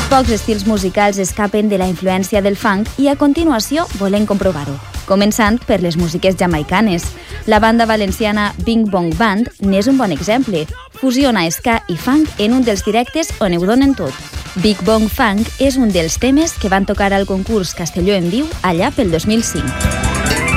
Pocs estils musicals escapen de la influència del funk i a continuació volem comprovar-ho, començant per les músiques jamaicanes. La banda valenciana Bing Bong Band n'és un bon exemple. Fusiona ska i funk en un dels directes on ho donen tot. Big Bong Funk és un dels temes que van tocar al concurs Castelló en Viu allà pel 2005.